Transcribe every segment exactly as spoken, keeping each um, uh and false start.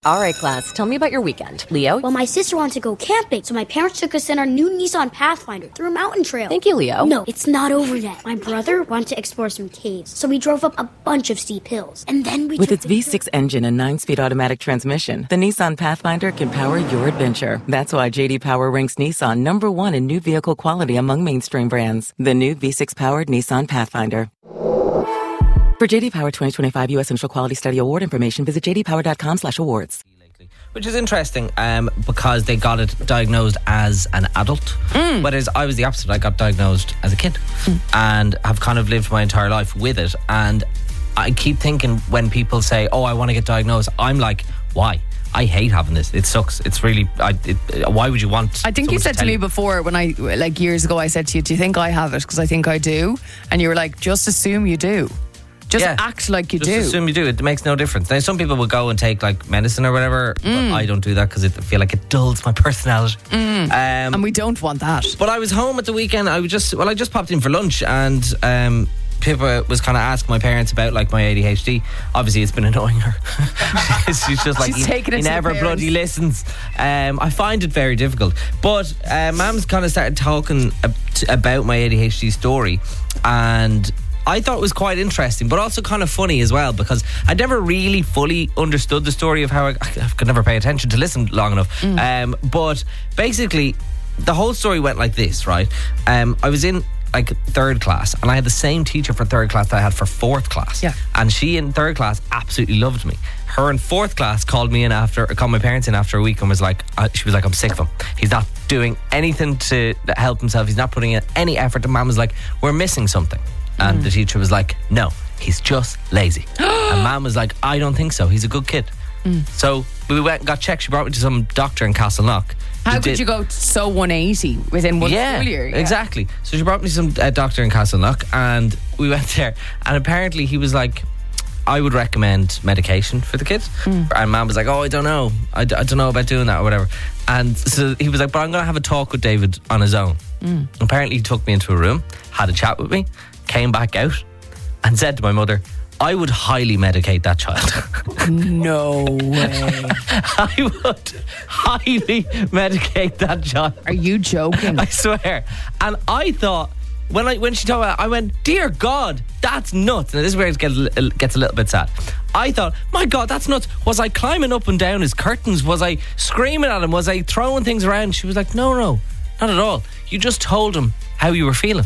All right, class, tell me about your weekend. Leo? Well, my sister wanted to go camping, so my parents took us in our new Nissan Pathfinder through a mountain trail. Thank you, Leo. No, it's not over yet. My brother wanted to explore some caves, so we drove up a bunch of steep hills. And then we With took its V six engine and nine-speed automatic transmission, the Nissan Pathfinder can power your adventure. That's why J D Power ranks Nissan number one in new vehicle quality among mainstream brands. The new V six-powered Nissan Pathfinder. For J D Power twenty twenty-five U S Initial Quality Study Award information, visit j d power dot com slash awards. Which is interesting um, because they got it diagnosed as an adult. Mm. Whereas I was the opposite. I got diagnosed as a kid mm. and have kind of lived my entire life with it. And I keep thinking when people say, oh, I want to get diagnosed, I'm like, why? I hate having this. It sucks. It's really, I, it, why would you want I think you said to, to me you? before when I, like years ago, I said to you, do you think I have it? Because I think I do. And you were like, just assume you do. Just yeah. act like you just do. Just assume you do. It makes no difference. Now, some people will go and take like medicine or whatever. Mm. But I don't do that because I feel like it dulls my personality. Mm. Um, and we don't want that. But I was home at the weekend. I was just, well, I just popped in for lunch and um, Pippa was kind of asking my parents about like my A D H D. Obviously, it's been annoying her. She's just like, She's he, taking it he to never bloody listens. Um, I find it very difficult. But uh, Mam's kind of started talking about my A D H D story, and I thought it was quite interesting, but also kind of funny as well, because I never really fully understood the story of how I, I could never pay attention to listen long enough. Mm. Um, but basically, the whole story went like this, right? Um, I was in like third class, and I had the same teacher for third class that I had for fourth class. Yeah. And she in third class absolutely loved me. Her in fourth class called me in after, called my parents in after a week and was like, uh, she was like, I'm sick of him. He's not doing anything to help himself. He's not putting in any effort. And Mum was like, we're missing something. And mm. the teacher was like, no, he's just lazy. And Mum was like, I don't think so. He's a good kid. Mm. So we went and got checked. She brought me to some doctor in Castleknock. How could did, you go so one eighty within one yeah, school year? Yeah, exactly. So she brought me to some uh, doctor in Castleknock, and we went there. And apparently he was like, I would recommend medication for the kid. Mm. And Mum was like, oh, I don't know. I, d- I don't know about doing that or whatever. And so he was like, but I'm going to have a talk with David on his own. Mm. Apparently he took me into a room, had a chat with me, came back out and said to my mother, I would highly medicate that child. No way. I would highly medicate that child. Are you joking? I swear. And I thought, when I when she told me that, I went, dear God, that's nuts. Now this is where it gets, gets a little bit sad. I thought, my God, that's nuts. Was I climbing up and down his curtains? Was I screaming at him? Was I throwing things around? She was like, no, no, not at all. You just told him how you were feeling.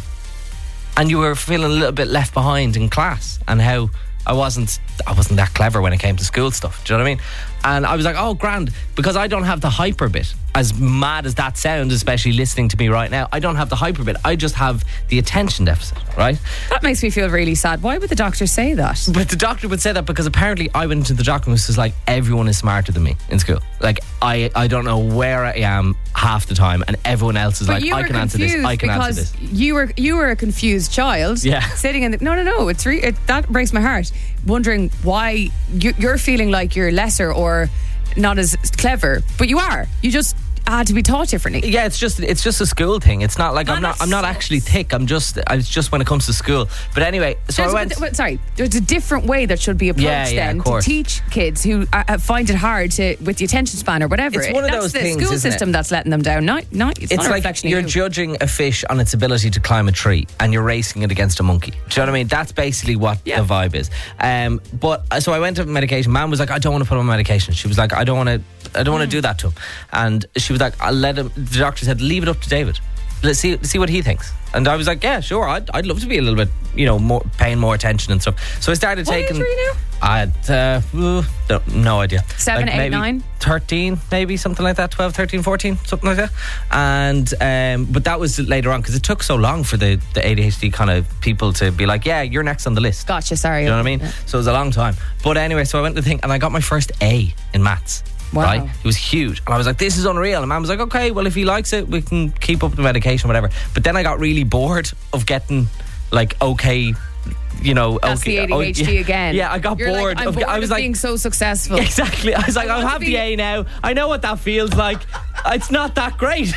And you were feeling a little bit left behind in class, and how I wasn't I wasn't that clever when it came to school stuff. Do you know what I mean? And I was like, oh, grand, because I don't have the hyper bit. As mad as that sounds, especially listening to me right now, I don't have the hyper bit. I just have the attention deficit, right? That makes me feel really sad. Why would the doctor say that? But the doctor would say that because apparently I went to the doctor and was like, everyone is smarter than me in school. Like, I, I don't know where I am half the time, and everyone else is but like, I can answer this, I can answer this. You were you were a confused child, yeah, sitting in the, no, no, no. It's re, it, that breaks my heart. Wondering why you, you're feeling like you're lesser or not as clever, but you are. You just had to be taught differently. Yeah, it's just it's just a school thing. It's not like no, I'm not I'm not actually thick. I'm just I was just when it comes to school. But anyway, so there's, I went. But, sorry, there's a different way that should be approached yeah, yeah, then to teach kids who uh, find it hard to with the attention span or whatever. It's one of that's those the things, school isn't system it? that's letting them down. Not, not. It's, it's not a like reflection you're of you. judging a fish on its ability to climb a tree, and you're racing it against a monkey. Do you know what I mean? That's basically what yeah. the vibe is. Um, but so I went to medication. Mum was like, I don't want to put him on medication. She was like, I don't want to. I don't mm. want to do that to him. And she was like, I'll let him. The doctor said, leave it up to David. Let's see see what he thinks. And I was like, yeah, sure. I'd, I'd love to be a little bit, you know, more paying more attention and stuff. So I started what taking. What age are you now? I had uh, no, no idea. Seven, like eight, nine, thirteen, maybe something like that. twelve, thirteen, fourteen, something like that. And um, but that was later on because it took so long for the, the A D H D kind of people to be like, yeah, you're next on the list. Gotcha. Sorry. You know what I mean? Yeah. So it was a long time. But anyway, so I went to the thing and I got my first A in maths. Wow. Right? It was huge. And I was like, this is unreal. And Mum was like, okay, well, if he likes it, we can keep up the medication, whatever. But then I got really bored of getting, like, okay, you know, that's okay, the A D H D oh, yeah, again. Yeah, I got You're bored. Like, I'm of, bored I was of like, being so successful. Exactly. I was like, I I'll have be... the A now. I know what that feels like. It's not that great.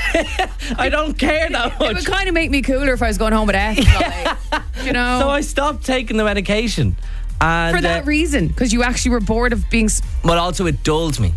I don't care that much. It would kind of make me cooler if I was going home with F. Yeah. Like, you know. So I stopped taking the medication. And, for that uh, reason, because you actually were bored of being. But also it dulled me.